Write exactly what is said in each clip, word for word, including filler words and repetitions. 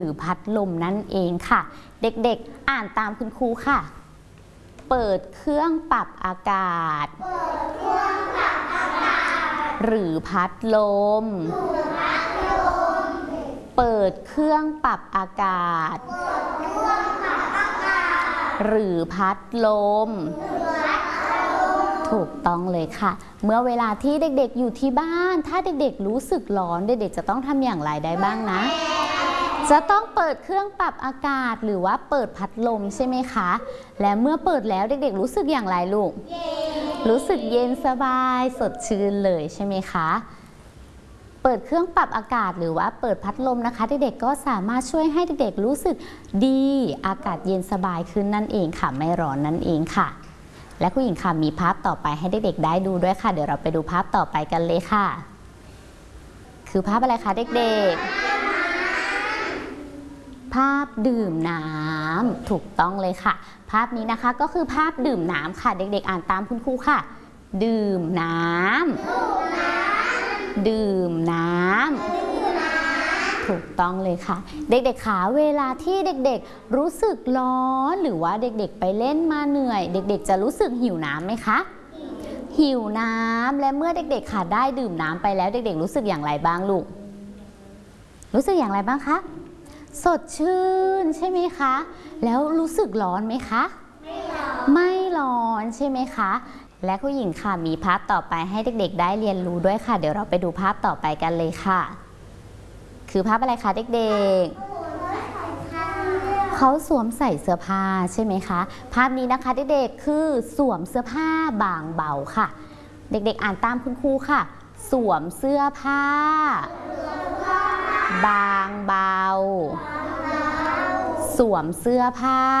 หรือพัดลมนั่นเองค่ะเด็กๆอ่านตามคุณครูค่ะเปิดเครื่องปรับอากาศหรือพัดลมเปิดเครื่องปรับอากาศหรือพัดลมถูกต้องเลยค่ะเมื่อเวลาที่เด็กๆอยู่ที่บ้านถ้าเด็กๆรู้สึกร้อนเด็กๆจะต้องทำอย่างไรได้บ้างนะจะต้องเปิดเครื่องปรับอากาศหรือว่าเปิดพัดลมใช่ไหมคะและเมื่อเปิดแล้วเด็กๆรู้สึกอย่างไรลูกรู้สึกเย็นสบายสดชื่นเลยใช่ไหมคะเปิดเครื่องปรับอากาศหรือว่าเปิดพัดลมนะคะเด็กๆก็สามารถช่วยให้เด็กๆรู้สึกดีอากาศเย็นสบายขึ้นนั่นเองค่ะไม่ร้อนนั่นเองค่ะและคุณหญิงค่ะมีภาพต่อไปให้เด็กๆได้ดูด้วยค่ะเดี๋ยวเราไปดูภาพต่อไปกันเลยค่ะคือภาพอะไรคะเด็กๆภาพดื่มน้ำถูกต้องเลยค่ะภาพนี้นะคะก็คือภาพดื่มน้ำค่ะเด็กๆอ่านตามคุณครูค่ะดื่มน้ำดื่มน้ำถูกต้องเลยค่ะเด็กๆขาเวลาที่เด็กๆรู้สึกร้อนหรือว่าเด็กๆไปเล่นมาเหนื่อยเด็กๆจะรู้สึกหิวน้ำไหมคะหิวน้ำและเมื่อเด็กๆค่ะได้ดื่มน้ำไปแล้วเด็กๆรู้สึกอย่างไรบ้างลูกรู้สึกอย่างไรบ้างคะสดชื่นใช่ไหมคะแล้วรู้สึกร้อนไหมคะไม่ร้อนไม่ร้อนใช่ไหมคะและคุณหญิงค่ะมีภาพต่อไปให้เด็กๆได้เรียนรู้ด้วยค่ะเดี๋ยวเราไปดูภาพต่อไปกันเลยค่ะคือภาพอะไรคะเด็กๆเขาสวมใส่เสื้อผ้าใช่ไหมคะภาพนี้นะคะเด็กๆคือสวมเสื้อผ้าบางเบาค่ะเด็กๆอ่านตามคุณครูค่ะสวมเสื้อผ้าบางเบาสวมเสื้อผ้า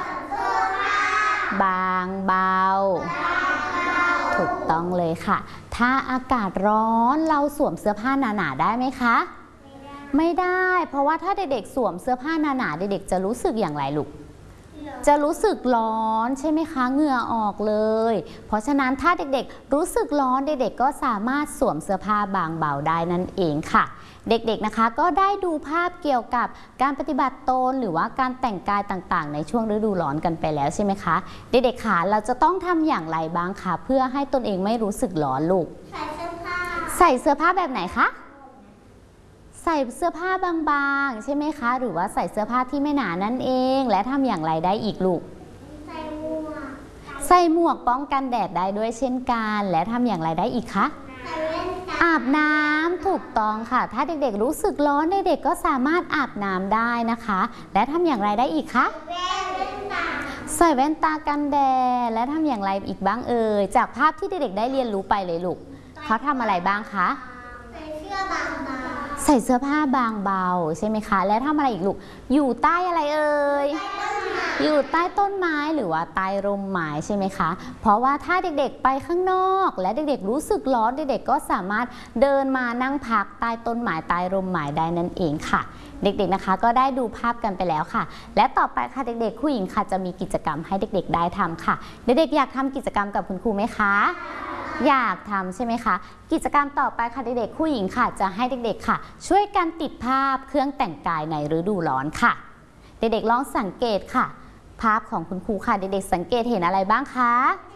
บางเบาถูกต้องเลยค่ะถ้าอากาศร้อนเราสวมเสื้อผ้าหนาๆได้ไหมคะไม่ได้เพราะว่าถ้าเด็กๆสวมเสื้อผ้าหนาๆเด็กๆจะรู้สึกอย่างไรลูกจะรู้สึกร้อนใช่ไหมคะเหงื่อออกเลยเพราะฉะนั้นถ้าเด็กๆรู้สึกร้อนเด็กๆก็สามารถสวมเสื้อผ้าบางเบาได้นั่นเองค่ะเด็กๆนะคะก็ได้ดูภาพเกี่ยวกับการปฏิบัติตนหรือว่าการแต่งกายต่างๆในช่วงฤดูร้อนกันไปแล้วใช่ไหมคะเด็กๆค่ะเราจะต้องทำอย่างไรบ้างคะเพื่อให้ตนเองไม่รู้สึกร้อนลูกใส่เสื้อผ้าใส่เสื้อผ้าแบบไหนคะใส่เสื้อผ้าบางๆใช่ไหมคะหรือว่าใส่เสื้อผ้าที่ไม่หนานั่นเองและทำอย่างไรได้อีกลูกใส่หมวกใส่หมวกป้องกันแดดได้ด้วยเช่นกันและทำอย่างไรได้อีกคะอาบน้ำถูกต้องค่ะถ้าเด็กๆรู้สึกร้อนเด็กๆก็สามารถอาบน้ำได้นะคะและทำอย่างไรได้อีกคะใส่แว่นตากันแดดและทำอย่างไรอีกบ้างเอ่ยจากภาพที่เด็กๆได้เรียนรู้ไปเลยลูกเขาทำอะไรบ้างคะใส่เสื้อบางเบาใส่เสื้อผ้าบางเบาใช่ไหมคะและทำอะไรอีกลูกอยู่ใต้อะไรเอ่ยอยู่ใต้ต้นไม้หรือว่าใต้ร่มไม้ใช่ไหมคะเพราะว่าถ้าเด็กๆไปข้างนอกและเด็กๆรู้สึกร้อนเด็กๆก็สามารถเดินมานั่งพักใต้ต้นไม้ใต้ร่มไม้ได้นั่นเองค่ะเด็กๆนะคะก็ได้ดูภาพกันไปแล้วค่ะและต่อไปค่ะเด็กๆผู้หญิงค่ะจะมีกิจกรรมให้เด็กๆได้ทำค่ะเด็กๆอยากทำกิจกรรมกับคุณครูไหมคะอยากทำใช่ไหมคะกิจกรรมต่อไปค่ะเด็กๆผู้หญิงค่ะจะให้เด็กๆค่ะช่วยกันติดภาพเครื่องแต่งกายในฤดูร้อนค่ะเด็กๆลองสังเกตค่ะภาพของคุณครูค่ะเด็กๆสังเกตเห็นอะไรบ้างคะ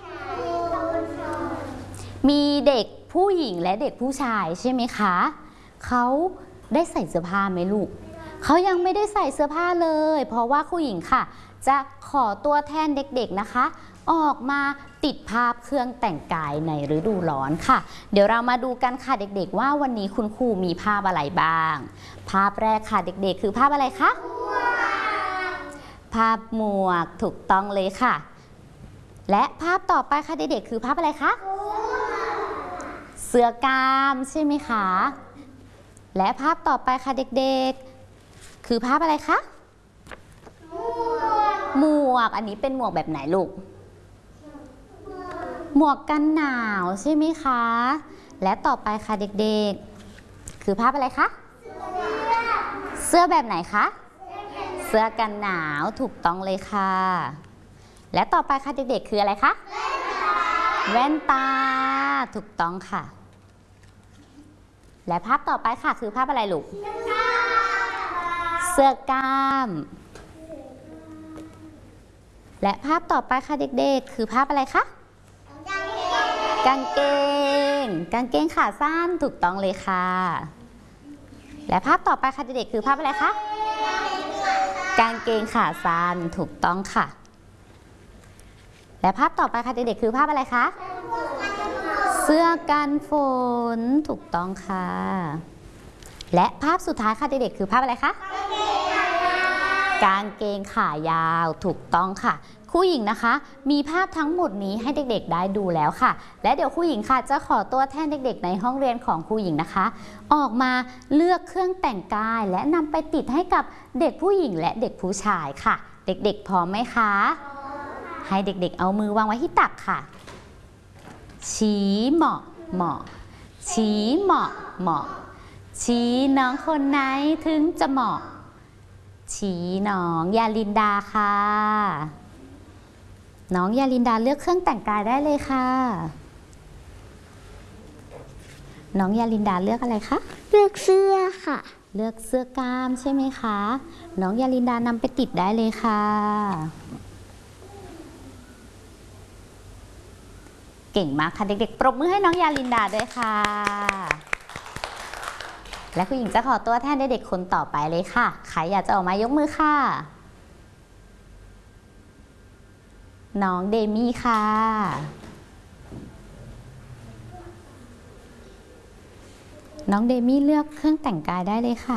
มีเด็กผู้หญิงและเด็กผู้ชายใช่ไหมคะเขาได้ใส่เสื้อผ้าไหมลูกเขายังไม่ได้ใส่เสื้อผ้าเลยเพราะว่าผู้หญิงค่ะจะขอตัวแทนเด็กๆนะคะออกมาติดภาพเครื่องแต่งกายในฤดูร้อนค่ะเดี๋ยวเรามาดูกันค่ะเด็กๆว่าวันนี้คุณครูมีภาพอะไรบ้างภาพแรกค่ะเด็กๆคือภาพอะไรคะภาพหมวกถูกต้องเลยค่ะและภาพต่อไปค่ะเด็กๆคือภาพอะไรคะเสื้อกล้ามใช่ไหมคะและภาพต่อไปค่ะเด็กๆคือภาพอะไรคะหมวกอันนี้เป็นหมวกแบบไหนลูกหมวกกันหนาวใช่ไหมคะและต่อไปค่ะเด็กๆคือภาพอะไรคะเสื้อแบบไหนคะเสื้อกันหนาวถูกต้องเลยค่ะและต่อไปค่ะเด็กๆคืออะไรคะแว่นตาถูกต้องค่ะและภาพต่อไปค่ะคือภาพอะไรลูกเสื้อกล้ามและภาพต่อไปค่ะเด็กๆคือภาพอะไรคะกางเกงกางเกงขาสั้นถูกต้องเลยค่ะและภาพต่อไปค่ะเด็กๆคือภาพอะไรคะกางเกงขาสั้นถูกต้องค่ะและภาพต่อไปค่ะเด็กๆคือภาพอะไรคะเสื้อกันฝนถูกต้องค่ะและภาพสุดท้ายค่ะเด็กๆคือภาพอะไรคะกางเกงขายาวถูกต้องค่ะครูหญิงนะคะมีภาพทั้งหมดนี้ให้เด็กๆได้ดูแล้วค่ะและเดี๋ยวครูหญิงค่ะจะขอตัวแทนเด็กๆในห้องเรียนของครูหญิงนะคะออกมาเลือกเครื่องแต่งกายและนำไปติดให้กับเด็กผู้หญิงและเด็กผู้ชายค่ะเด็กๆพร้อมไหมคะให้เด็กๆเอามือวางไว้ที่ตักค่ะชี้เหมาะเหมาะชี้เหมาะเหมาะชี้น้องคนไหนถึงจะเหมาะชี้น้องยาลินดาค่ะน้องยาลินดาเลือกเครื่องแต่งกายได้เลยค่ะน้องยาลินดาเลือกอะไรคะเลือกเสื้อค่ะเลือกเสื้อกล้ามใช่ไหมคะน้องยาลินดานำไปติดได้เลยค่ะเก่งมากค่ะเด็กๆปรบมือให้น้องยาลินดาด้วยค่ะและคุณหญิงจะขอตัวแทนเด็กๆคนต่อไปเลยค่ะใครอยากจะออกมายกมือค่ะน้องเดมี่ค่ะน้องเดมี่เลือกเครื่องแต่งกายได้เลยค่ะ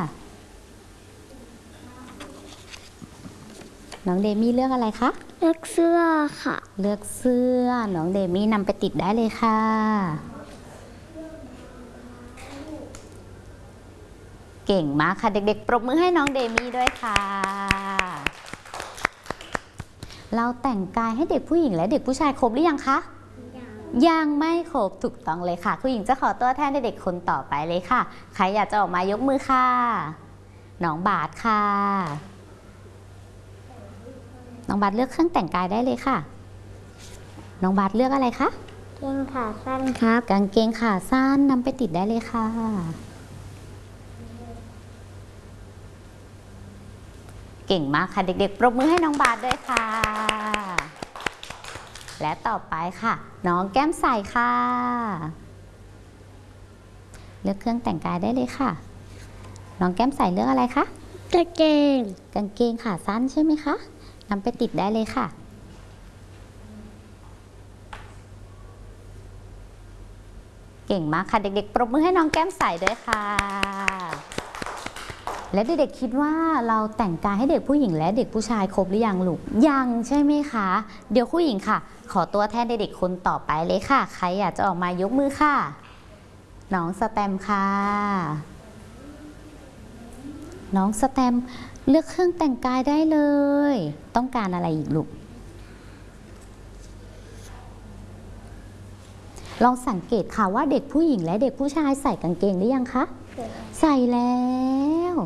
น้องเดมี่เลือกอะไรคะเลือกเสื้อค่ะเลือกเสื้อน้องเดมี่นำไปติดได้เลยค่ะเก่งมากค่ะเด็กๆปรบมือให้น้องเดมี่ด้วยค่ะเราแต่งกายให้เด็กผู้หญิงและเด็กผู้ชายครบหรือยังคะยังไม่ครบถูกต้องเลยค่ะผู้หญิงจะขอตัวแทนเด็กๆคนต่อไปเลยค่ะใครอยากจะออกมายกมือค่ะน้องบาสค่ะน้องบาสเลือกเครื่องแต่งกายได้เลยค่ะน้องบาสเลือกอะไรคะกางเกงขาสั้นครับกางเกงขาสั้นนำไปติดได้เลยค่ะเก่งมากค่ะเด็กๆปรบมือให้น้องบาสด้วยค่ะและต่อไปค่ะน้องแก้มใสค่ะเลือกเครื่องแต่งกายได้เลยค่ะน้องแก้มใสเลือกอะไรคะกางเกงกางเกงขาสั้นใช่ไหมคะนำไปติดได้เลยค่ะเก่งมากค่ะเด็กๆปรบมือให้น้องแก้มใสด้วยค่ะและเด็กๆคิดว่าเราแต่งกายให้เด็กผู้หญิงและเด็กผู้ชายครบหรือยังลูกยังใช่ไหมคะเดี๋ยวผู้หญิงค่ะขอตัวแทนเด็กๆคนต่อไปเลยค่ะใครอยากจะออกมายกมือค่ะน้องสแตมค่ะน้องสแตมเลือกเครื่องแต่งกายได้เลยต้องการอะไรอีกลูกลองสังเกตค่ะว่าเด็กผู้หญิงและเด็กผู้ชายใส่กางเกงหรือยังคะใส่แล้ว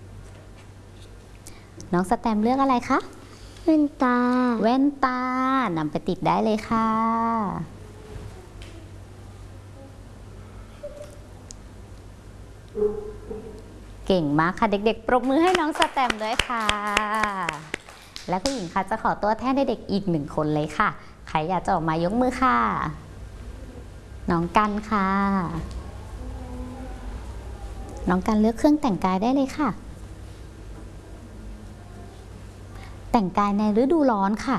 น้องสแตมเลือกอะไรคะแว่นตาแว่นตานำไปติดได้เลยค่ะเก่งมากค่ะเด็กๆปรบมือให้น้องสแตมด้วยค่ะและผู้หญิงค่ะจะขอตัวแทนเด็กๆอีกหนึ่งคนเลยค่ะใครอยากจะออกมายกมือค่ะน้องกันค่ะน้องกันเลือกเครื่องแต่งกายได้เลยค่ะแต่งกายในฤดูร้อนค่ะ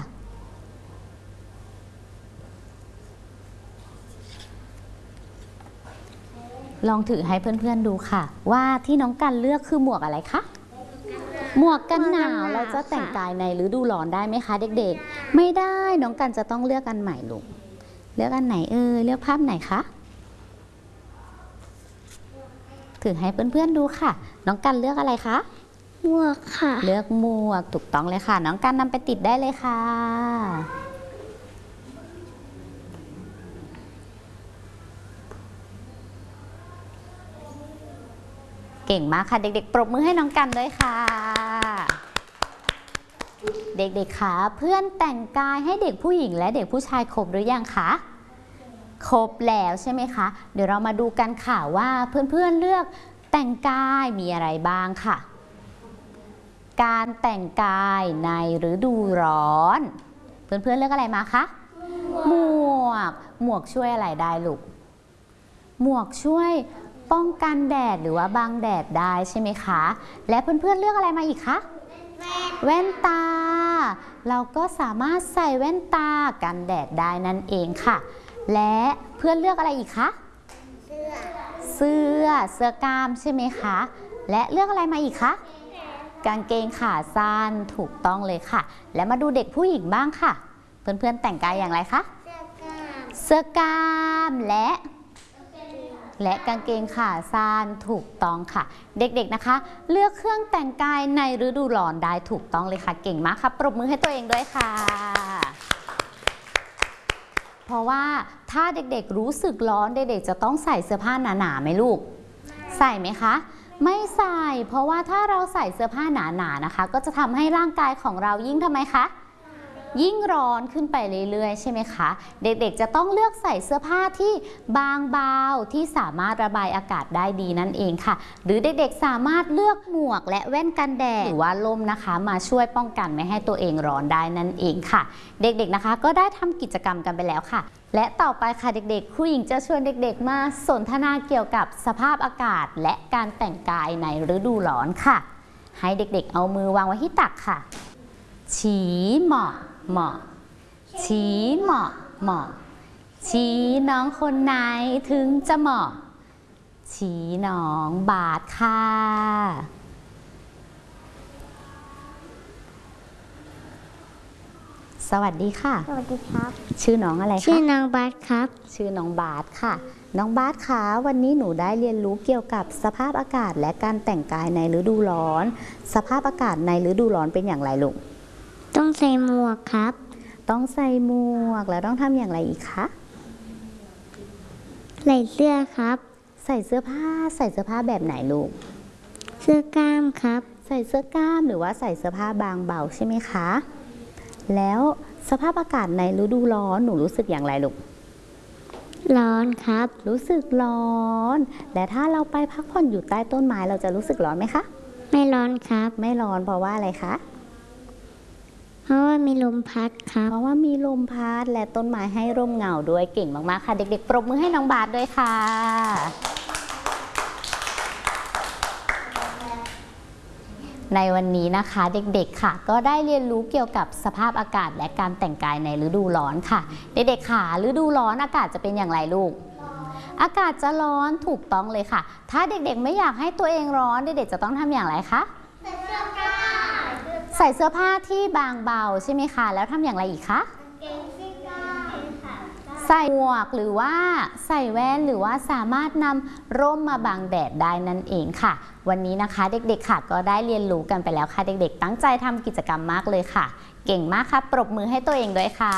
ลองถือให้เพื่อนๆดูค่ะว่าที่น้องกันเลือกคือหมวกอะไรคะหมวกกันหนาวเราจะแต่งกายในฤดูร้อนได้ไหมคะเด็กๆไม่ได้น้องกันจะต้องเลือกอันใหม่ลูกเลือกอันไหนเออเลือกภาพไหนคะถือให้เพื่อนๆดูค่ะน้องกันเลือกอะไรคะหมวกค่ะเลือกหมวกถูกต้องเลยค่ะน้องกันนำไปติดได้เลยค่ะเก่งมากค่ะเด็กๆปรบมือให้น้องกันด้วยค่ะเด็กๆคะเพื่อนแต่งกายให้เด็กผู้หญิงและเด็กผู้ชายครบหรือยังคะครบแล้วใช่ไหมคะเดี๋ยวเรามาดูกันค่ะว่าเพื่อนๆเลือกแต่งกายมีอะไรบ้างค่ะการแต่งกายในฤดูร้อน เพื่อนๆเลือกอะไรมาคะหมวกหมวกช่วยอะไรได้ลูกหมวกช่วยป้องกันแดดหรือว่าบังแดดได้ใช่ไหมคะและเพื่อนๆเลือกอะไรมาอีกคะแว่นตาเราก็สามารถใส่แว่นตากันแดดได้นั่นเองค่ะและเพื่อนเลือกอะไรอีกคะเสื้อเสื้อเสื้อกล้ามใช่ไหมคะและเลือกอะไรมาอีกคะกางเกงขาสั้นถูกต้องเลยค่ะและมาดูเด็กผู้หญิงบ้างค่ะเพื่อนๆแต่งกายอย่างไรคะเสื้อกล้ามและและกางเกงขาสั้นถูกต้องค่ะเด็กๆนะคะเลือกเครื่องแต่งกายในฤดูร้อนได้ถูกต้องเลยค่ะเก่งมากครับปรบมือให้ตัวเองด้วยค่ะเพราะว่าถ้าเด็กๆรู้สึกร้อนเด็กๆจะต้องใส่เสื้อผ้าหนาๆไหมลูกใส่ไหมคะไม่ใส่เพราะว่าถ้าเราใส่เสื้อผ้าหนาๆนะคะก็จะทำให้ร่างกายของเรายิ่งทำไมคะยิ่งร้อนขึ้นไปเรื่อยๆใช่ไหมคะเด็กๆจะต้องเลือกใส่เสื้อผ้าที่บางเบาที่สามารถระบายอากาศได้ดีนั่นเองค่ะหรือเด็กๆสามารถเลือกหมวกและแว่นกันแดดหรือว่าล่มนะคะมาช่วยป้องกันไม่ให้ตัวเองร้อนได้นั่นเองค่ะเด็กๆนะคะก็ได้ทำกิจกรรมกันไปแล้วค่ะและต่อไปค่ะเด็กๆครูหญิงจะชวนเด็กๆมาสนทนาเกี่ยวกับสภาพอากาศและการแต่งกายในฤดูร้อนค่ะให้เด็กๆเอามือวางไว้ที่ตักค่ะชี้เหมาะเหมาะชี้เหมาะเหมาะชี้น้องคนไหนถึงจะเหมาะชี้น้องบาทค่ะสวัสดีค่ะสวัสดีครับชื่อน้องอะไรคะชื่อน้องบาสครับชื่อน้องบาทค่ะน้องบาทคะวันนี้หนูได้เรียนรู้เกี่ยวกับสภาพอากาศและการแต่งกายในฤดูร้อนสภาพอากาศในฤดูร้อนเป็นอย่างไรลูกต้องใส่หมวกครับต้องใส่หมวกแล้วต้องทำอย่างไรอีกคะใส่เสื้อครับใส่เสื้อผ้าใส่เสื้อผ้าแบบไหนลูกเสื้อกล้ามครับใส่เสื้อกล้ามหรือว่าใส่เสื้อผ้าบางเบาใช่ไหมคะแล้วสภาพอากาศในฤดูร้อนหนูรู้สึกอย่างไรลูกร้อนครับรู้สึกร้อนและถ้าเราไปพักผ่อนอยู่ใต้ต้นไม้เราจะรู้สึกร้อนไหมคะไม่ร้อนครับไม่ร้อนเพราะว่าอะไรคะเพราะว่ามีลมพัดครับเพราะว่ามีลมพัดและต้นไม้ให้ร่มเงาด้วยเก่งมากๆค่ะเด็กๆปรบมือให้น้องบาสด้วยค่ะในวันนี้นะคะเด็กๆค่ะก็ได้เรียนรู้เกี่ยวกับสภาพอากาศและการแต่งกายในฤดูร้อนค่ะเด็กๆค่ะฤดูร้อนอากาศจะเป็นอย่างไรลูกอากาศจะร้อนถูกต้องเลยค่ะถ้าเด็กๆไม่อยากให้ตัวเองร้อนเด็กๆจะต้องทำอย่างไรคะใส่เสื้อผ้าที่บางเบาใช่ไหมคะแล้วทำอย่างไรอีกคะใส่หมวกหรือว่าใส่แว่นหรือว่าสามารถนำร่มมาบังแดดได้นั่นเองค่ะวันนี้นะคะเด็กๆค่ะก็ได้เรียนรู้กันไปแล้วค่ะเด็กๆตั้งใจทำกิจกรรมมากเลยค่ะเก่งมากค่ะปรบมือให้ตัวเองด้วยค่ะ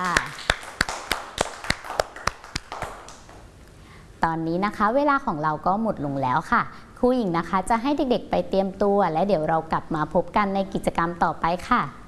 ตอนนี้นะคะเวลาของเราก็หมดลงแล้วค่ะครูหญิงนะคะจะให้เด็กๆไปเตรียมตัวและเดี๋ยวเรากลับมาพบกันในกิจกรรมต่อไปค่ะ